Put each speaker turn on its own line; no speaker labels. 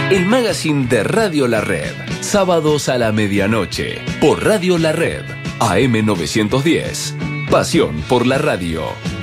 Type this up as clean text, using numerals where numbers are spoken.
El magazine de Radio La Red. Sábados a la medianoche. Por Radio La Red. AM 910. Pasión por la radio.